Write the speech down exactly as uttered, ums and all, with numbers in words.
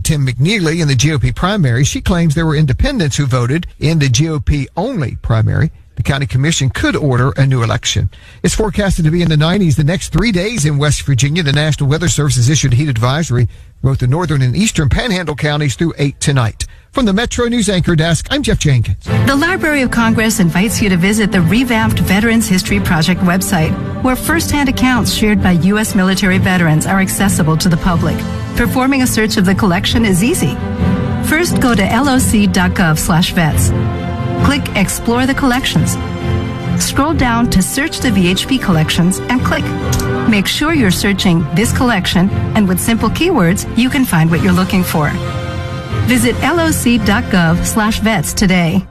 Tim McNeely in the G O P primary. She claims there were independents who voted in the G O P-only primary. The county commission could order a new election. It's forecasted to be in the nineties the next three days in West Virginia. The National Weather Service has issued a heat advisory for both the northern and eastern panhandle counties through eight tonight. From the Metro News Anchor Desk, I'm Jeff Jenkins. The Library of Congress invites you to visit the revamped Veterans History Project website, where first-hand accounts shared by U S military veterans are accessible to the public. Performing a search of the collection is easy. First, go to loc.gov slash vets. Click Explore the Collections. Scroll down to Search the V H P Collections and click. Make sure you're searching this collection, and with simple keywords, you can find what you're looking for. Visit loc.gov slash vets today.